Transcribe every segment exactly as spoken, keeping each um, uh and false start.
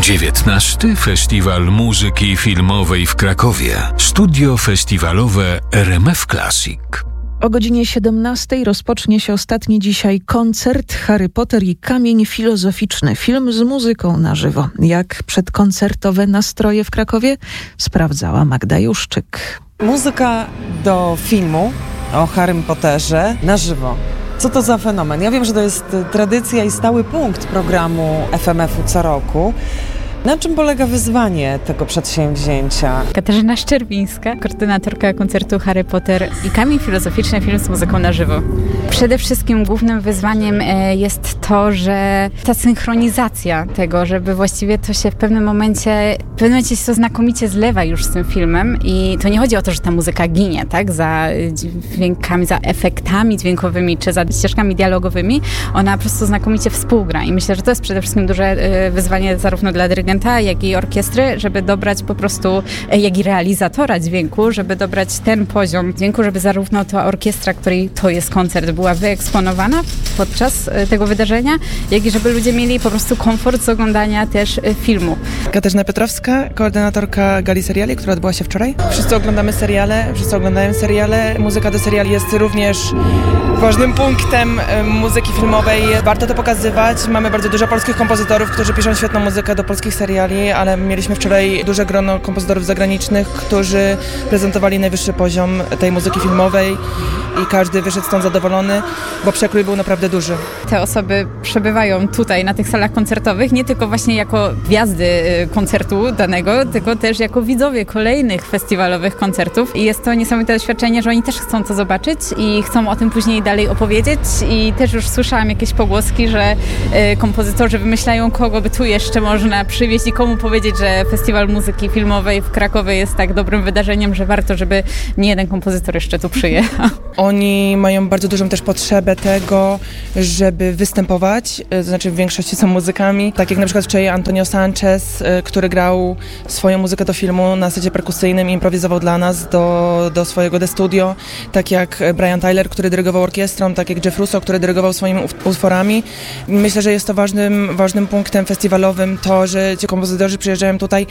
dziewiętnasty Festiwal Muzyki Filmowej w Krakowie. Studio festiwalowe R M F Classic. O godzinie siedemnastej rozpocznie się ostatni dzisiaj koncert Harry Potter i Kamień Filozoficzny. Film z muzyką na żywo. Jak przedkoncertowe nastroje w Krakowie? Sprawdzała Magda Juszczyk. Muzyka do filmu o Harrym Potterze na żywo. Co to za fenomen? Ja wiem, że to jest tradycja i stały punkt programu F M F-u co roku. Na czym polega wyzwanie tego przedsięwzięcia? Katarzyna Szczerbińska, koordynatorka koncertu Harry Potter i Kamień Filozoficzny, film z muzyką na żywo. Przede wszystkim głównym wyzwaniem jest to, że ta synchronizacja tego, żeby właściwie to się w pewnym momencie, w pewnym momencie się to znakomicie zlewa już z tym filmem i to nie chodzi o to, że ta muzyka ginie, tak, za dźwiękami, za efektami dźwiękowymi czy za ścieżkami dialogowymi, ona po prostu znakomicie współgra i myślę, że to jest przede wszystkim duże wyzwanie zarówno dla dyrygenta, jak i orkiestry, żeby dobrać po prostu, jak i realizatora dźwięku, żeby dobrać ten poziom dźwięku, żeby zarówno ta orkiestra, której to jest koncert, była wyeksponowana podczas tego wydarzenia, jak i żeby ludzie mieli po prostu komfort z oglądania też filmu. Katarzyna Piotrowska, koordynatorka gali seriali, która odbyła się wczoraj. Wszyscy oglądamy seriale, wszyscy oglądają seriale. Muzyka do seriali jest również ważnym punktem muzyki filmowej. Warto to pokazywać. Mamy bardzo dużo polskich kompozytorów, którzy piszą świetną muzykę do polskich seriali, ale mieliśmy wczoraj duże grono kompozytorów zagranicznych, którzy prezentowali najwyższy poziom tej muzyki filmowej i każdy wyszedł stąd zadowolony, bo przekrój był naprawdę duży. Te osoby przebywają tutaj na tych salach koncertowych nie tylko właśnie jako gwiazdy koncertu danego, tylko też jako widzowie kolejnych festiwalowych koncertów i jest to niesamowite doświadczenie, że oni też chcą to zobaczyć i chcą o tym później dalej opowiedzieć i też już słyszałam jakieś pogłoski, że kompozytorzy wymyślają, kogo by tu jeszcze można przywieźć i komu powiedzieć, że Festiwal Muzyki Filmowej w Krakowie jest tak dobrym wydarzeniem, że warto, żeby nie jeden kompozytor jeszcze tu przyjechał. Oni mają bardzo dużą też potrzebę tego, żeby występować, to znaczy w większości są muzykami, tak jak na przykład wczoraj Antonio Sanchez, który grał swoją muzykę do filmu na secie perkusyjnym i improwizował dla nas do, do swojego The Studio, tak jak Brian Tyler, który dyrygował orkiestrą, tak jak Jeff Russo, który dyrygował swoimi utworami. Myślę, że jest to ważnym, ważnym punktem festiwalowym to, że ci kompozytorzy przyjeżdżają tutaj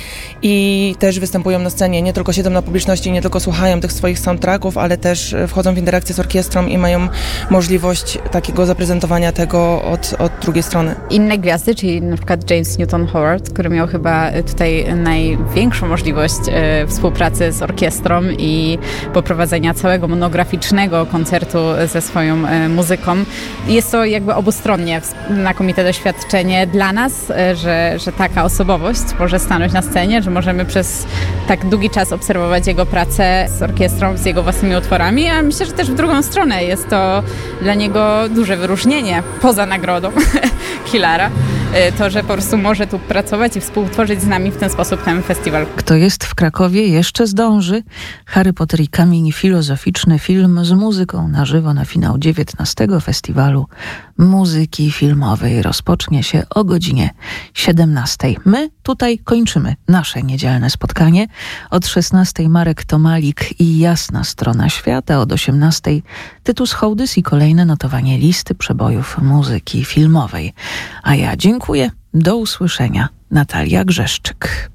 i też występują na scenie, nie tylko siedzą na publiczności, nie tylko słuchają tych swoich soundtracków, ale też wchodzą w interakcję z orkiestrą i mają możliwość takiego zaprezentowania tego od, od drugiej strony. Inne gwiazdy, czyli na przykład James Newton Howard, który miał chyba tutaj największą możliwość e, współpracy z orkiestrą i poprowadzenia całego monograficznego koncertu ze swoją e, muzyką. Jest to jakby obustronnie znakomite doświadczenie dla nas, e, że, że taka osobowość może stanąć na scenie, że możemy przez tak długi czas obserwować jego pracę z orkiestrą, z jego własnymi utworami, a myślę, że też w drugą stronę jest to dla niego duże wyróżnienie poza nagrodą Hillara. To, że po prostu może tu pracować i współtworzyć z nami w ten sposób ten festiwal. Kto jest w Krakowie, jeszcze zdąży. Harry Potter i Kamień Filozoficzny, film z muzyką na żywo na finał dziewiętnastego Festiwalu Muzyki Filmowej rozpocznie się o godzinie siedemnastej. My tutaj kończymy nasze niedzielne spotkanie. Od szesnastej Marek Tomalik i Jasna Strona Świata, od osiemnastej Tytus Hołdys i kolejne notowanie listy przebojów muzyki filmowej. A ja dziękuję. Do usłyszenia. Natalia Grzeszczyk.